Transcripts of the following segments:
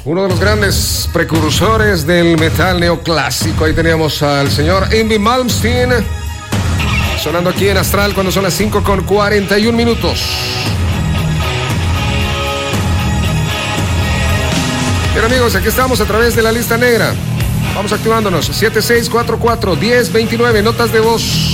Uno de los grandes precursores del metal neoclásico. Ahí teníamos al señor Yngwie Malmsteen sonando aquí en Astral cuando son las 5:41. Bien, amigos, aquí estamos a través de la lista negra. Vamos activándonos. 7644-1029, notas de voz.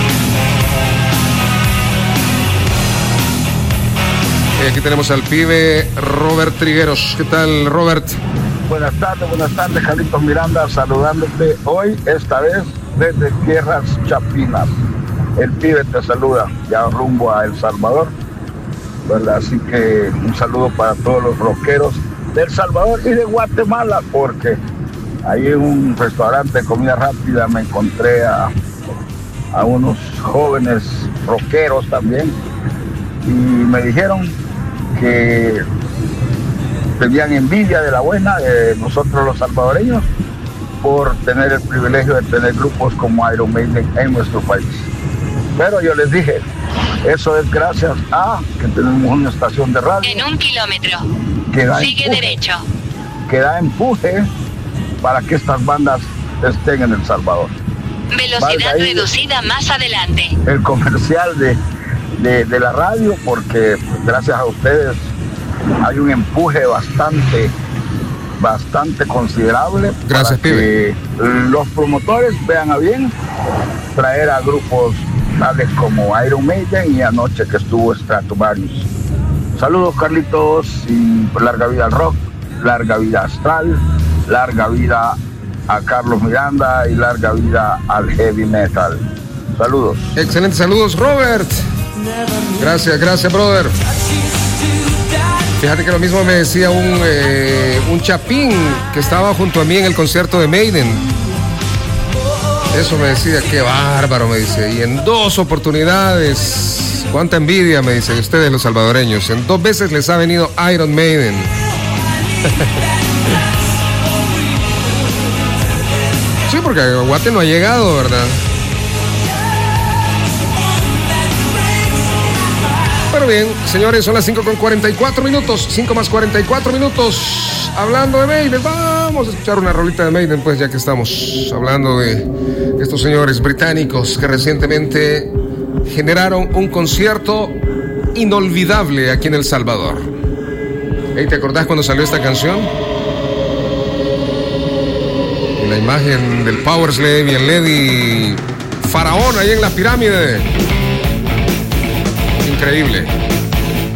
Aquí tenemos al pibe Robert Trigueros. ¿Qué tal, Robert? Buenas tardes, Carlitos Miranda, saludándote hoy, esta vez, desde Tierras Chapinas. El pibe te saluda, ya rumbo a El Salvador, ¿verdad? Así que un saludo para todos los rockeros de El Salvador y de Guatemala, porque ahí en un restaurante de comida rápida me encontré a unos jóvenes rockeros también, y me dijeron que tenían envidia de la buena de nosotros los salvadoreños por tener el privilegio de tener grupos como Iron Maiden en nuestro país. Pero yo les dije, eso es gracias a que tenemos una estación de radio. En 1 kilómetro. Sigue derecho. Que da empuje para que estas bandas estén en El Salvador. Velocidad reducida más adelante. El comercial de la radio, porque gracias a ustedes hay un empuje bastante considerable. Gracias, para que los promotores vean a bien traer a grupos tales como Iron Maiden y anoche que estuvo Stratovarius. Saludos, Carlitos, y larga vida al rock, larga vida a Astral, larga vida a Carlos Miranda y larga vida al heavy metal. Saludos. Excelentes saludos, Robert. Gracias, brother. Fíjate que lo mismo me decía un chapín que estaba junto a mí en el concierto de Maiden. Eso me decía, qué bárbaro, me dice. Y en 2 oportunidades, cuánta envidia, me dice, ustedes los salvadoreños. En 2 veces les ha venido Iron Maiden. Sí, porque a Guate no ha llegado, ¿verdad? Pero bien, señores, son las 5:44, 5 más 44 minutos. Hablando de Maiden, vamos a escuchar una rolita de Maiden, pues, ya que estamos hablando de estos señores británicos que recientemente generaron un concierto inolvidable aquí en El Salvador. Hey, ¿te acordás cuando salió esta canción? La imagen del Powerslave y el Lady Faraón ahí en la pirámide. Increíble.